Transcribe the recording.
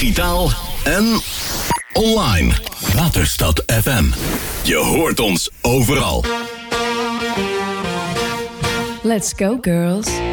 digitaal en online. Waterstad FM. Je hoort ons overal. Let's go, girls.